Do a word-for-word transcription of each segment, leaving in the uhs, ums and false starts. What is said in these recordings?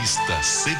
Revista C.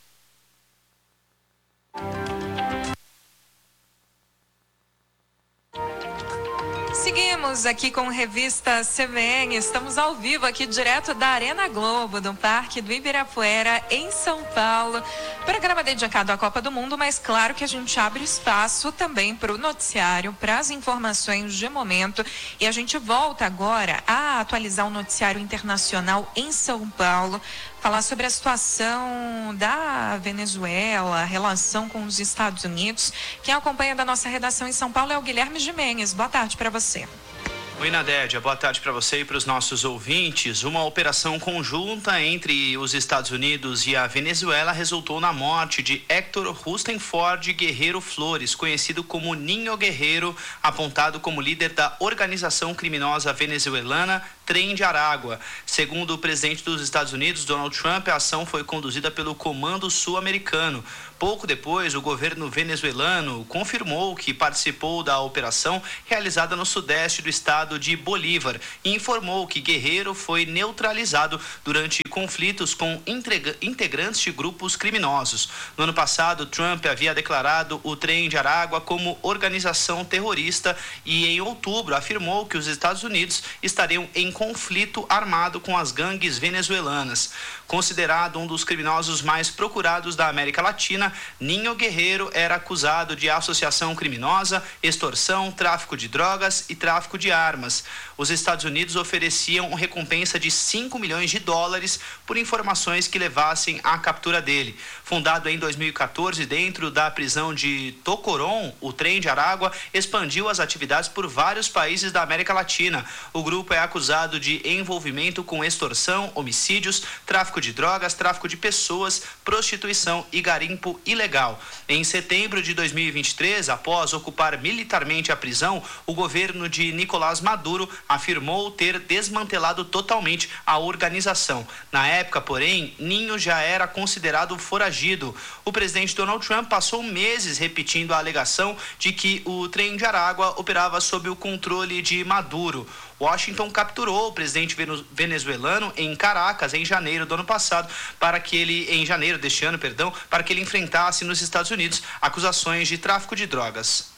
Seguimos aqui com Revista C B N, estamos ao vivo aqui direto da Arena Globo, do Parque do Ibirapuera, em São Paulo. Programa dedicado à Copa do Mundo, mas claro que a gente abre espaço também para o noticiário, para as informações de momento. E a gente volta agora a atualizar o noticiário internacional em São Paulo, falar sobre a situação da Venezuela, a relação com os Estados Unidos. Quem acompanha da nossa redação em São Paulo é o Guilherme Gimenez. Boa tarde para você. Oi, Nadédia, boa tarde para você e para os nossos ouvintes. Uma operação conjunta entre os Estados Unidos e a Venezuela resultou na morte de Héctor Rustenford Guerreiro Flores, conhecido como Ninho Guerreiro, apontado como líder da organização criminosa venezuelana Tren de Aragua. Segundo o presidente dos Estados Unidos, Donald Trump, a ação foi conduzida pelo Comando Sul-Americano. Pouco depois, o governo venezuelano confirmou que participou da operação realizada no sudeste do estado de Bolívar e informou que Guerreiro foi neutralizado durante conflitos com integrantes de grupos criminosos. No ano passado, Trump havia declarado o Tren de Aragua como organização terrorista e, em outubro, afirmou que os Estados Unidos estariam em conflito armado com as gangues venezuelanas. Considerado um dos criminosos mais procurados da América Latina, Ninho Guerreiro era acusado de associação criminosa, extorsão, tráfico de drogas e tráfico de armas. Os Estados Unidos ofereciam recompensa de cinco milhões de dólares por informações que levassem à captura dele. Fundado em dois mil e quatorze dentro da prisão de Tocorón, o Tren de Aragua expandiu as atividades por vários países da América Latina. O grupo é acusado de envolvimento com extorsão, homicídios, tráfico de drogas, tráfico de pessoas, prostituição e garimpo ilegal. Em setembro de dois mil e vinte e três, após ocupar militarmente a prisão, o governo de Nicolás Maduro afirmou ter desmantelado totalmente a organização. Na época, porém, Ninho já era considerado foragido. O presidente Donald Trump passou meses repetindo a alegação de que o Tren de Aragua operava sob o controle de Maduro. Washington capturou o presidente venezuelano em Caracas em janeiro do ano passado para que ele, em janeiro deste ano, perdão, para que ele enfrentasse nos Estados Unidos acusações de tráfico de drogas.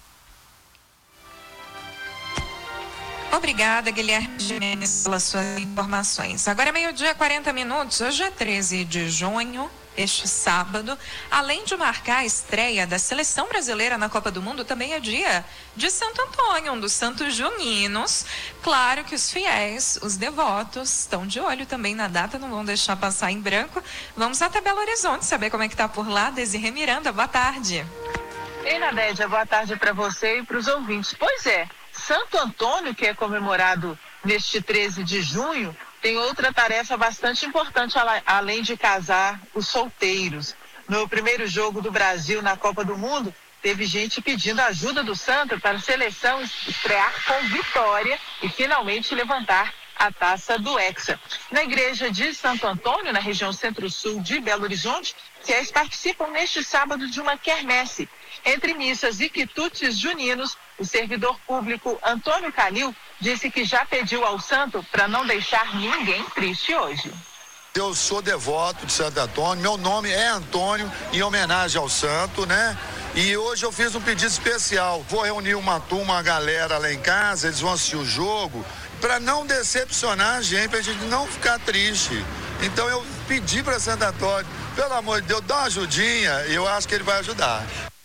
Obrigada, Guilherme Gimenez, pelas suas informações. Agora é meio-dia, quarenta minutos. Hoje é treze de junho. Este sábado, além de marcar a estreia da seleção brasileira na Copa do Mundo, também é dia de Santo Antônio, um dos santos juninos. Claro que os fiéis, os devotos, estão de olho também na data, não vão deixar passar em branco. Vamos até Belo Horizonte saber como é que está por lá. Desirê Miranda, boa tarde. Ei, Nadédia, boa tarde para você e para os ouvintes. Pois é, Santo Antônio, que é comemorado neste treze de junho, tem outra tarefa bastante importante, além de casar os solteiros. No primeiro jogo do Brasil na Copa do Mundo, teve gente pedindo ajuda do santo para a seleção estrear com vitória e finalmente levantar a taça do Hexa. Na igreja de Santo Antônio, na região centro-sul de Belo Horizonte, fiéis participam neste sábado de uma quermesse. Entre missas e quitutes juninos, o servidor público Antônio Calil disse que já pediu ao santo para não deixar ninguém triste hoje. Eu sou devoto de Santo Antônio, meu nome é Antônio, em homenagem ao santo, né? E hoje eu fiz um pedido especial. Vou reunir uma turma, uma galera lá em casa, eles vão assistir o jogo, para não decepcionar a gente, para a gente não ficar triste. Então eu pedi para Santo Antônio, pelo amor de Deus, dá uma ajudinha, e eu acho que ele vai ajudar.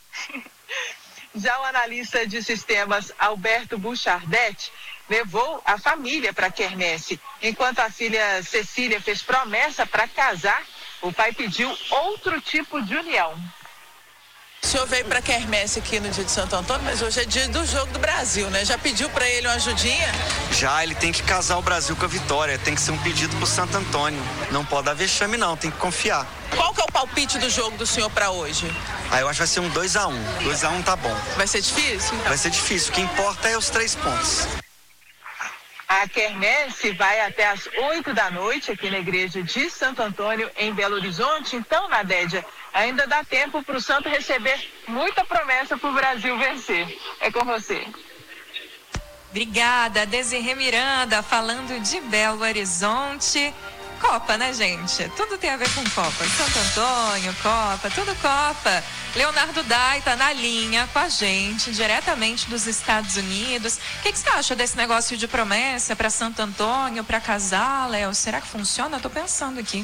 Já o analista de sistemas Alberto Buchardet levou a família para a quermesse. Enquanto a filha Cecília fez promessa para casar, o pai pediu outro tipo de união. O senhor veio para a quermesse aqui no dia de Santo Antônio, mas hoje é dia do Jogo do Brasil, né? Já pediu para ele uma ajudinha? Já, ele tem que casar o Brasil com a vitória, tem que ser um pedido pro Santo Antônio. Não pode dar vexame não, tem que confiar. Qual que é o palpite do jogo do senhor para hoje? Ah, eu acho que vai ser um dois a um. dois a um tá bom. Vai ser difícil? Então? Vai ser difícil, o que importa é os três pontos. A quermesse vai até às oito da noite aqui na igreja de Santo Antônio, em Belo Horizonte. Então, Nadédia, ainda dá tempo para o santo receber muita promessa para o Brasil vencer. É com você. Obrigada, Desirê Miranda, falando de Belo Horizonte. Copa, né, gente? Tudo tem a ver com Copa. Santo Antônio, Copa, tudo Copa. Leonardo Dai tá na linha com a gente, diretamente dos Estados Unidos. O que, que você acha desse negócio de promessa para Santo Antônio, para casar, Léo? Será que funciona? Eu tô pensando aqui.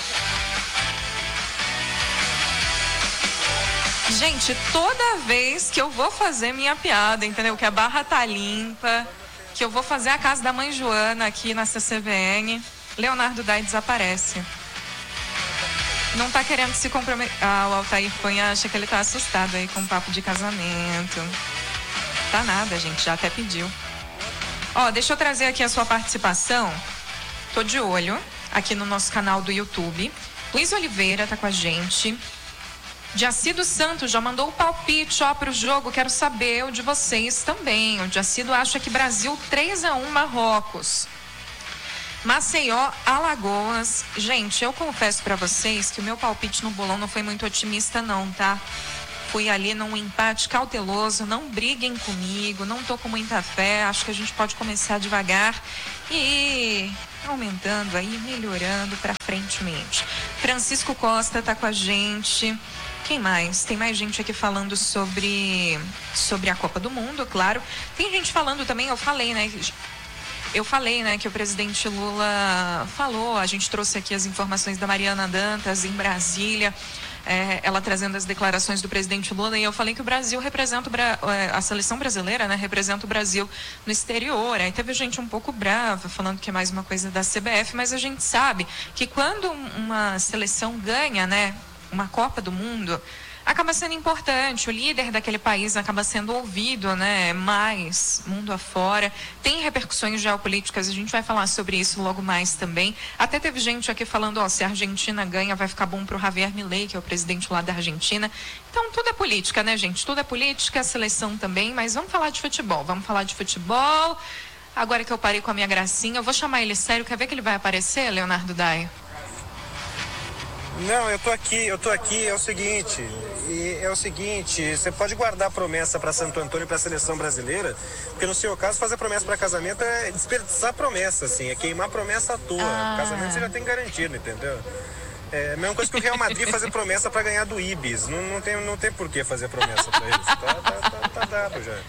Gente, toda vez que eu vou fazer minha piada, entendeu? Que a barra tá limpa, que eu vou fazer a casa da mãe Joana aqui na C C V N, Leonardo Dai desaparece. Não tá querendo se comprometer. Ah, o Altair Cunha acha que ele tá assustado aí com o papo de casamento. Tá nada, gente, já até pediu. Ó, deixa eu trazer aqui a sua participação. Tô de olho aqui no nosso canal do YouTube. Luiz Oliveira tá com a gente. Jacido Santos já mandou o palpite, ó, pro jogo. Quero saber o de vocês também. O Jacido acha que Brasil três a um Marrocos. Maceió, Alagoas. Gente, eu confesso pra vocês que o meu palpite no bolão não foi muito otimista não, tá? Fui ali num empate cauteloso, não briguem comigo, não tô com muita fé, acho que a gente pode começar devagar e ir aumentando aí, melhorando pra frentemente. Francisco Costa tá com a gente. Quem mais? Tem mais gente aqui falando sobre, sobre a Copa do Mundo, claro. Tem gente falando também, eu falei, né? Eu falei, né, que o presidente Lula falou, a gente trouxe aqui as informações da Mariana Dantas em Brasília, é, ela trazendo as declarações do presidente Lula, e eu falei que o Brasil representa, o, a seleção brasileira, né, representa o Brasil no exterior. Aí teve gente um pouco brava, falando que é mais uma coisa da C B F, mas a gente sabe que quando uma seleção ganha, né, uma Copa do Mundo, acaba sendo importante, o líder daquele país acaba sendo ouvido, né, mais mundo afora, tem repercussões geopolíticas, a gente vai falar sobre isso logo mais também. Até teve gente aqui falando, ó, se a Argentina ganha vai ficar bom pro Javier Milei, que é o presidente lá da Argentina. Então tudo é política, né, gente? Tudo é política, a seleção também, mas vamos falar de futebol, vamos falar de futebol. Agora que eu parei com a minha gracinha, eu vou chamar ele sério, quer ver que ele vai aparecer, Leonardo Dai? Não, eu tô aqui, eu tô aqui, é o seguinte, e é o seguinte, você pode guardar a promessa para Santo Antônio e para a seleção brasileira, porque no seu caso fazer promessa para casamento é desperdiçar a promessa, assim, é queimar a promessa à toa. Ah. O casamento você já tem garantido, entendeu? É a mesma coisa que o Real Madrid fazer promessa para ganhar do Ibis, não, não, tem, não tem por que fazer promessa para isso, tá, tá, tá, tá dado já.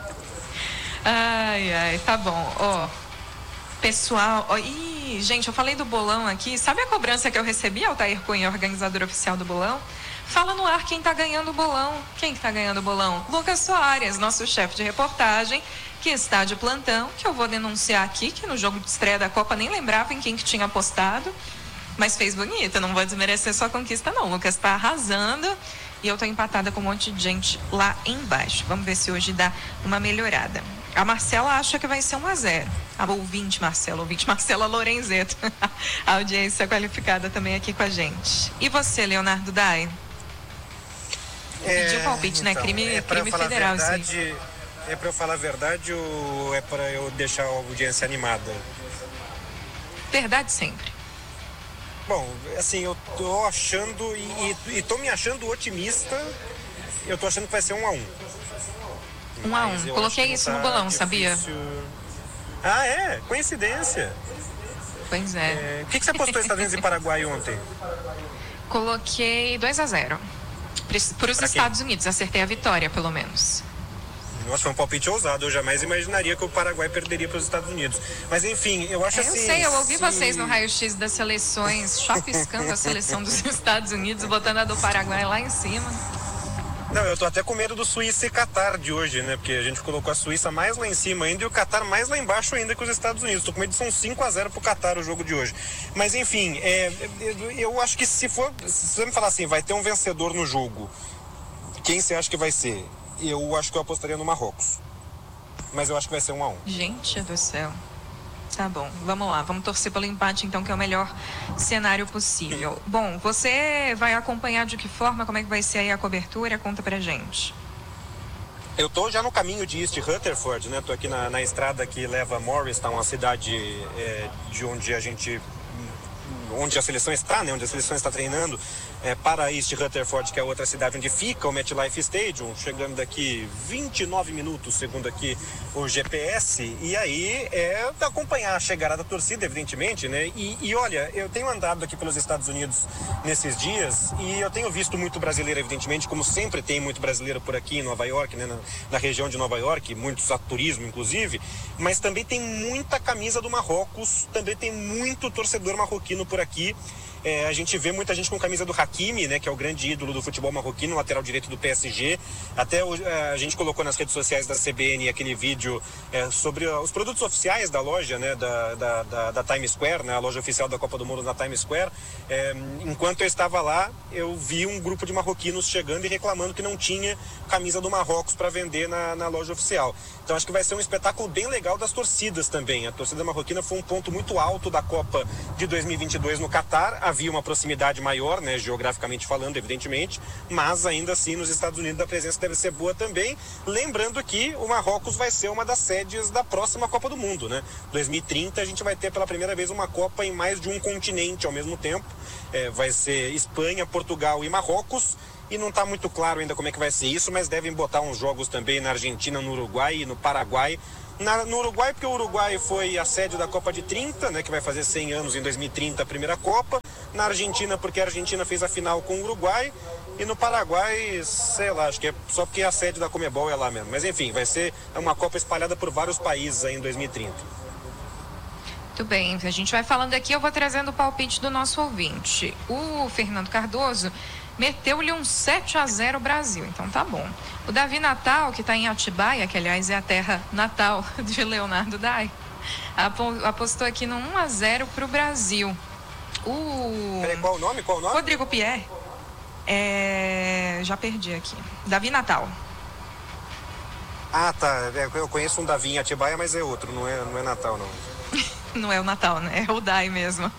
Ai, ai, tá bom, ó. Oh. Pessoal, oh, ih, gente, eu falei do bolão aqui. Sabe a cobrança que eu recebi, Altair Cunha, organizador oficial do bolão? Fala no ar quem tá ganhando o bolão. Quem que tá ganhando o bolão? Lucas Soares, nosso chefe de reportagem, que está de plantão, que eu vou denunciar aqui, que no jogo de estreia da Copa nem lembrava em quem que tinha apostado, mas fez bonito, não vou desmerecer sua conquista não. O Lucas tá arrasando e eu tô empatada com um monte de gente lá embaixo. Vamos ver se hoje dá uma melhorada. A Marcela acha que vai ser um a zero. A ouvinte Marcela, ouvinte Marcela Lorenzeto. A audiência qualificada também aqui com a gente. E você, Leonardo Dai? É, pediu palpite, então, né? Crime, é crime federal, verdade, isso aí. É pra eu falar a verdade ou é pra eu deixar a audiência animada? Verdade sempre. Bom, assim, eu tô achando e, e, e tô me achando otimista. Eu tô achando que vai ser um a um. Um a um. Coloquei isso no bolão, difícil. Sabia? Ah, é? Coincidência. Pois é. é... O que, que você apostou Estados Unidos e Paraguai ontem? Coloquei dois a zero. Para os Estados Unidos. Acertei a vitória, pelo menos. Nossa, foi um palpite ousado. Eu jamais imaginaria que o Paraguai perderia para os Estados Unidos. Mas, enfim, eu acho é, assim... Eu sei, eu ouvi se... vocês no raio-x das seleções, chapiscando a seleção dos Estados Unidos, botando a do Paraguai lá em cima. Não, eu tô até com medo do Suíça e Catar de hoje, né? Porque a gente colocou a Suíça mais lá em cima ainda e o Catar mais lá embaixo ainda que os Estados Unidos. Tô com medo de ser um cinco a zero pro Catar o jogo de hoje. Mas enfim, é, eu acho que se for... Se você me falar assim, vai ter um vencedor no jogo, quem você acha que vai ser? Eu acho que eu apostaria no Marrocos. Mas eu acho que vai ser um a um. Gente do céu. Tá bom, vamos lá, vamos torcer pelo empate então, que é o melhor cenário possível. Bom, você vai acompanhar de que forma, como é que vai ser aí a cobertura? Conta pra gente. Eu tô já no caminho de East Rutherford, né? Tô aqui na, na estrada que leva a Morristown, uma cidade é, de onde a gente... onde a seleção está, né, onde a seleção está treinando, é, para East Rutherford, que é a outra cidade onde fica o MetLife Stadium, chegando daqui vinte e nove minutos, segundo aqui o G P S, e aí é acompanhar a chegada da torcida, evidentemente, né, e, e olha, eu tenho andado aqui pelos Estados Unidos nesses dias, e eu tenho visto muito brasileiro, evidentemente, como sempre tem muito brasileiro por aqui em Nova York, né, na, na região de Nova York, muitos a turismo, inclusive, mas também tem muita camisa do Marrocos, também tem muito torcedor marroquino por aqui. É, a gente vê muita gente com camisa do Hakimi, né, que é o grande ídolo do futebol marroquino, lateral direito do P S G. Até o, a gente colocou nas redes sociais da C B N aquele vídeo é, sobre os produtos oficiais da loja, né, da, da, da, da Times Square, né, a loja oficial da Copa do Mundo na Times Square. É, enquanto eu estava lá, eu vi um grupo de marroquinos chegando e reclamando que não tinha camisa do Marrocos para vender na, na loja oficial. Então acho que vai ser um espetáculo bem legal das torcidas também. A torcida marroquina foi um ponto muito alto da Copa de dois mil e vinte e dois no Catar. Havia uma proximidade maior, né, geograficamente falando, evidentemente, mas ainda assim nos Estados Unidos a presença deve ser boa também. Lembrando que o Marrocos vai ser uma das sedes da próxima Copa do Mundo, né? dois mil e trinta a gente vai ter pela primeira vez uma Copa em mais de um continente ao mesmo tempo. É, vai ser Espanha, Portugal e Marrocos. E não está muito claro ainda como é que vai ser isso, mas devem botar uns jogos também na Argentina, no Uruguai e no Paraguai. Na, no Uruguai, porque o Uruguai foi a sede da Copa de trinta, né, que vai fazer cem anos em dois mil e trinta, a primeira Copa. Na Argentina, porque a Argentina fez a final com o Uruguai. E no Paraguai, sei lá, acho que é só porque a sede da Conmebol é lá mesmo. Mas enfim, vai ser uma Copa espalhada por vários países aí em dois mil e trinta. Muito bem, a gente vai falando aqui, eu vou trazendo o palpite do nosso ouvinte. O Fernando Cardoso meteu-lhe um sete a zero Brasil, então tá bom. O Davi Natal, que está em Atibaia, que aliás é a terra natal de Leonardo Dai, apostou aqui no um a zero para o Brasil. O... Peraí, qual o nome? Qual o nome? Rodrigo Pierre. É... Já perdi aqui. Davi Natal. Ah, tá. Eu conheço um Davi em Atibaia, mas é outro, não é, não é Natal, não. Não é o Natal, né? É o Dai mesmo.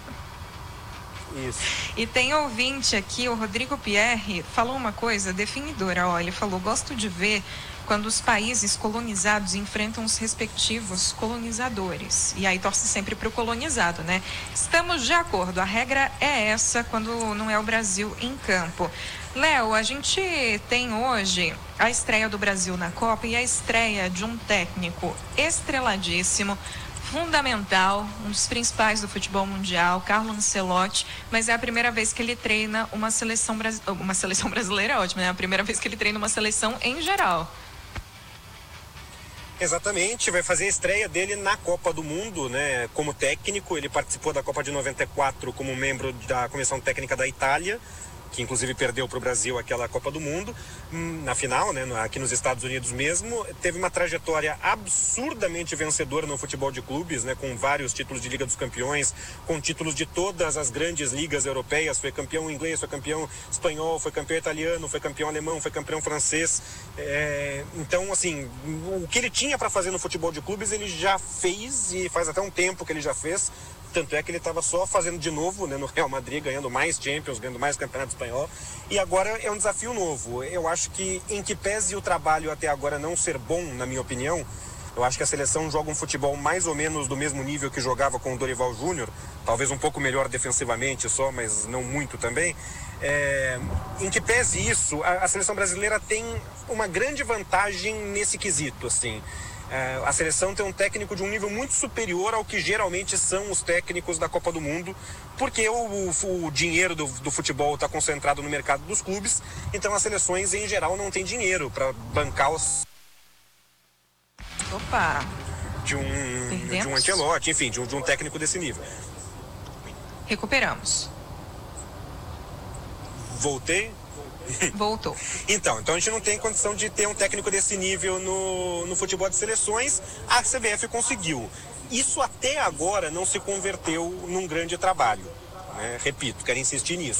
Isso. E tem ouvinte aqui, o Rodrigo Pierre, falou uma coisa definidora, ó, ele falou, gosto de ver quando os países colonizados enfrentam os respectivos colonizadores. E aí torce sempre para o colonizado, né? Estamos de acordo, a regra é essa quando não é o Brasil em campo. Léo, a gente tem hoje a estreia do Brasil na Copa e a estreia de um técnico estreladíssimo, fundamental, um dos principais do futebol mundial, Carlo Ancelotti, mas é a primeira vez que ele treina uma seleção, uma seleção brasileira, é ótimo, né? É a primeira vez que ele treina uma seleção em geral. Exatamente, vai fazer a estreia dele na Copa do Mundo, né? Como técnico, ele participou da Copa de noventa e quatro como membro da Comissão Técnica da Itália, que inclusive perdeu para o Brasil aquela Copa do Mundo, na final, né, aqui nos Estados Unidos mesmo. Teve uma trajetória absurdamente vencedora no futebol de clubes, né, com vários títulos de Liga dos Campeões, com títulos de todas as grandes ligas europeias. Foi campeão inglês, foi campeão espanhol, foi campeão italiano, foi campeão alemão, foi campeão francês. É, então, assim, o que ele tinha para fazer no futebol de clubes, ele já fez, e faz até um tempo que ele já fez. Tanto é que ele estava só fazendo de novo, né, no Real Madrid, ganhando mais Champions, ganhando mais Campeonato Espanhol. E agora é um desafio novo. Eu acho que, em que pese o trabalho até agora não ser bom, na minha opinião, eu acho que a seleção joga um futebol mais ou menos do mesmo nível que jogava com o Dorival Júnior, talvez um pouco melhor defensivamente só, mas não muito também. É, em que pese isso, a, a seleção brasileira tem uma grande vantagem nesse quesito, assim. É, a seleção tem um técnico de um nível muito superior ao que geralmente são os técnicos da Copa do Mundo, porque o, o, o dinheiro do, do futebol está concentrado no mercado dos clubes, então as seleções em geral não têm dinheiro para bancar os... Opa! De um, de um Ancelotti, enfim, de um, de um técnico desse nível. Recuperamos. Voltei? Voltou. Então, então a gente não tem condição de ter um técnico desse nível no, no futebol de seleções. A C B F conseguiu. Isso até agora não se converteu num grande trabalho, né? Repito, quero insistir nisso.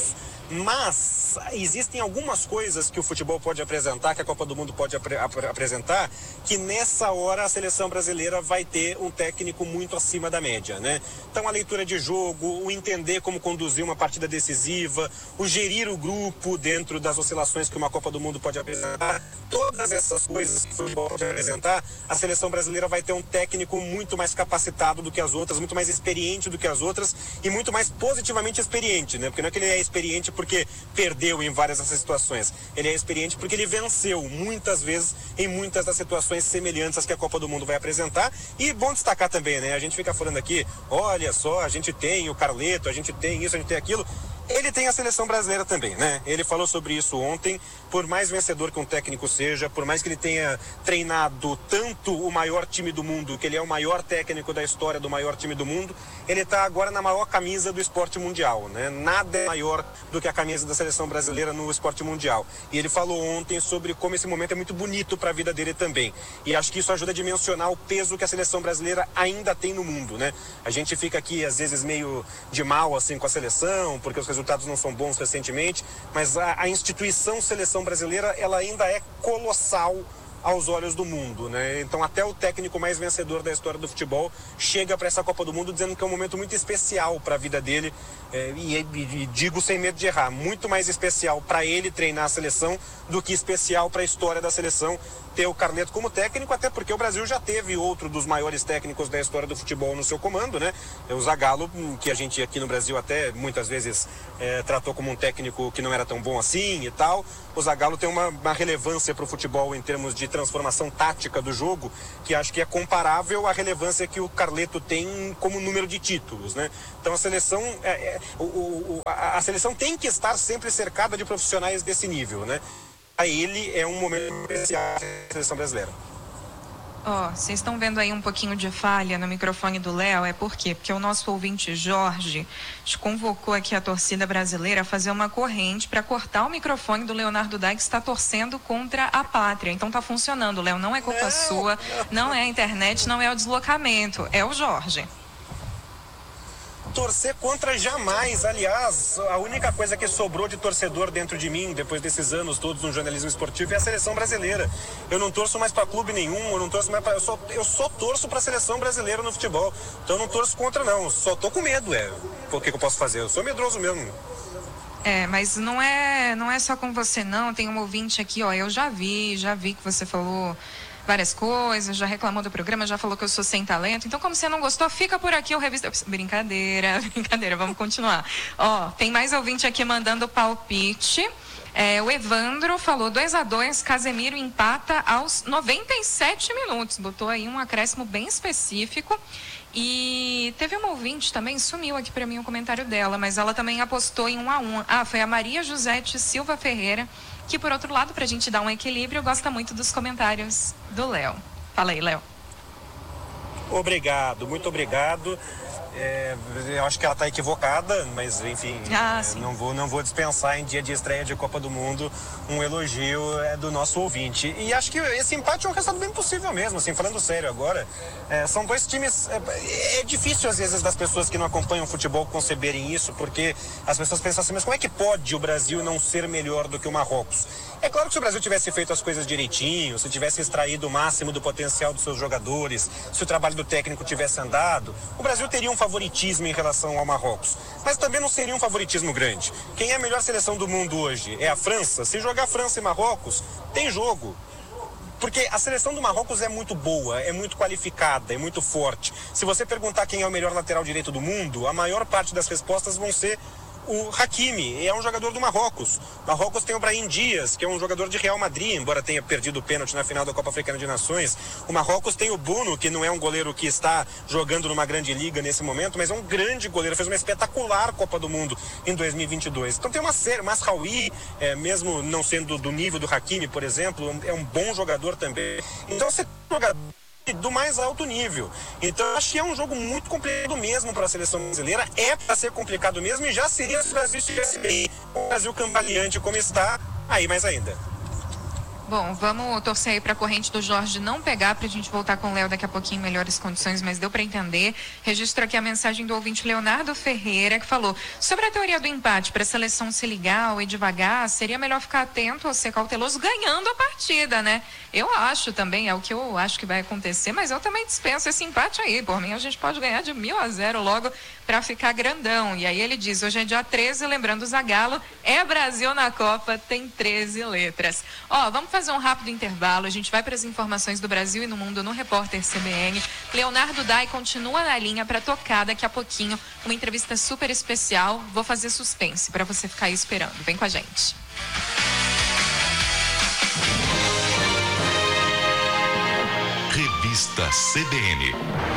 Mas existem algumas coisas que o futebol pode apresentar, que a Copa do Mundo pode apre- ap- apresentar, que nessa hora a seleção brasileira vai ter um técnico muito acima da média, né? Então a leitura de jogo, o entender como conduzir uma partida decisiva, o gerir o grupo dentro das oscilações que uma Copa do Mundo pode apresentar, todas essas coisas que o futebol pode apresentar, a seleção brasileira vai ter um técnico muito mais capacitado do que as outras, muito mais experiente do que as outras e muito mais positivamente experiente, né? Porque não é que ele é experiente porque perdeu em várias dessas situações. Ele é experiente porque ele venceu muitas vezes em muitas das situações semelhantes às que a Copa do Mundo vai apresentar. E bom destacar também, né? A gente fica falando aqui, olha só, a gente tem o Carleto, a gente tem isso, a gente tem aquilo. Ele tem a seleção brasileira também, né? Ele falou sobre isso ontem. Por mais vencedor que um técnico seja, por mais que ele tenha treinado tanto o maior time do mundo, que ele é o maior técnico da história do maior time do mundo, ele está agora na maior camisa do esporte mundial, né? Nada é maior do que a camisa da seleção brasileira no esporte mundial. E ele falou ontem sobre como esse momento é muito bonito para a vida dele também. E acho que isso ajuda a dimensionar o peso que a seleção brasileira ainda tem no mundo, né? A gente fica aqui, às vezes, meio de mal, assim, com a seleção, porque os resultados não são bons recentemente, mas a, a instituição seleção brasileira, ela ainda é colossal aos olhos do mundo, né? Então até o técnico mais vencedor da história do futebol chega para essa Copa do Mundo dizendo que é um momento muito especial para a vida dele, é, e, e, e digo sem medo de errar, muito mais especial para ele treinar a seleção do que especial para a história da seleção ter o Carleto como técnico, até porque o Brasil já teve outro dos maiores técnicos da história do futebol no seu comando, né? O Zagallo, que a gente aqui no Brasil até muitas vezes é, tratou como um técnico que não era tão bom assim e tal. O Zagallo tem uma, uma relevância para o futebol em termos de transformação tática do jogo, que acho que é comparável à relevância que o Carleto tem como número de títulos, né? Então a seleção, é, é, o, o, a, a seleção tem que estar sempre cercada de profissionais desse nível, né? A ele é um momento especial da seleção brasileira. Ó, oh, vocês estão vendo aí um pouquinho de falha no microfone do Léo, é por quê? Porque o nosso ouvinte Jorge convocou aqui a torcida brasileira a fazer uma corrente para cortar o microfone do Leonardo Dai, que está torcendo contra a pátria. Então tá funcionando, Léo, não é culpa não, sua, não. não é a internet, não é o deslocamento, é o Jorge. Torcer contra jamais. Aliás, a única coisa que sobrou de torcedor dentro de mim, depois desses anos todos no jornalismo esportivo, é a seleção brasileira. Eu não torço mais para clube nenhum, eu não torço mais para... Eu só, eu só torço para a seleção brasileira no futebol. Então eu não torço contra, não. Só tô com medo, é. O que, que eu posso fazer? Eu sou medroso mesmo. É, mas não é, não é só com você, não. Tem um ouvinte aqui, ó. Eu já vi, já vi que você falou várias coisas, já reclamou do programa, já falou que eu sou sem talento. Então, como você não gostou, fica por aqui o Revista... Brincadeira, brincadeira, vamos continuar. Ó, tem mais ouvinte aqui mandando palpite. É, o Evandro falou dois a dois, Casemiro empata aos noventa e sete minutos. Botou aí um acréscimo bem específico. E teve uma ouvinte também, sumiu aqui para mim o comentário dela, mas ela também apostou em um a um. Ah, foi a Maria Josete Silva Ferreira, que, por outro lado, para a gente dar um equilíbrio, gosta muito dos comentários do Léo. Fala aí, Léo. Obrigado, muito obrigado. É, eu acho que ela está equivocada, mas enfim, ah, é, não, vou, não vou dispensar em dia de estreia de Copa do Mundo um elogio é, do nosso ouvinte. E acho que esse empate é um resultado bem possível mesmo, assim, falando sério agora. É, são dois times. É, é difícil às vezes das pessoas que não acompanham o futebol conceberem isso, porque as pessoas pensam assim, mas como é que pode o Brasil não ser melhor do que o Marrocos? É claro que se o Brasil tivesse feito as coisas direitinho, se tivesse extraído o máximo do potencial dos seus jogadores, se o trabalho do técnico tivesse andado, o Brasil teria um favoritismo em relação ao Marrocos. Mas também não seria um favoritismo grande. Quem é a melhor seleção do mundo hoje? É a França? Se jogar França e Marrocos, tem jogo. Porque a seleção do Marrocos é muito boa, é muito qualificada, é muito forte. Se você perguntar quem é o melhor lateral direito do mundo, a maior parte das respostas vão ser o Hakimi, é um jogador do Marrocos. Marrocos tem o Brahim Dias, que é um jogador de Real Madrid, embora tenha perdido o pênalti na final da Copa Africana de Nações. O Marrocos tem o Bono, que não é um goleiro que está jogando numa grande liga nesse momento, mas é um grande goleiro, fez uma espetacular Copa do Mundo em dois mil e vinte e dois. Então tem uma série, Masraoui, é, mesmo não sendo do nível do Hakimi, por exemplo, é um bom jogador também. Então você tem um jogador do mais alto nível. Então eu acho que é um jogo muito complicado mesmo para a seleção brasileira, é para ser complicado mesmo, e já seria se o Brasil estivesse bem, o Brasil cambaleante como está, aí mais ainda. Bom, vamos torcer aí para a corrente do Jorge não pegar, para a gente voltar com o Léo daqui a pouquinho em melhores condições, mas deu para entender. Registro aqui a mensagem do ouvinte Leonardo Ferreira, que falou sobre a teoria do empate, para a seleção se ligar ou ir devagar, seria melhor ficar atento ou ser cauteloso ganhando a partida, né? Eu acho também, é o que eu acho que vai acontecer, mas eu também dispenso esse empate aí. Por mim, a gente pode ganhar de mil a zero logo para ficar grandão. E aí ele diz, hoje é dia treze, lembrando o Zagallo, é Brasil na Copa, tem treze letras. Ó, vamos fazer um rápido intervalo, a gente vai para as informações do Brasil e no mundo no Repórter C B N. Leonardo Dai continua na linha para tocar daqui a pouquinho uma entrevista super especial. Vou fazer suspense para você ficar aí esperando. Vem com a gente. Revista C B N.